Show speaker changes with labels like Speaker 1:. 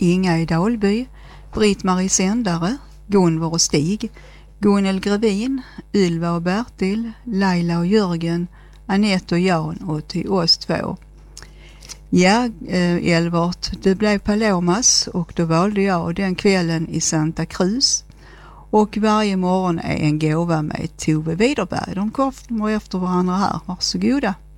Speaker 1: Inga i Dalby, Britt-Marie Sändare, Gunvor och Stig, Gunnel Grevin, Ylva och Bertil, Laila och Jörgen, Anette och Jan och till oss två. Ja, Elvart, det blev Palomas och då valde jag den kvällen i Santa Cruz. Och varje morgon är en gåva med Tove Widerberg. De kommer efter varandra här. Varsågoda.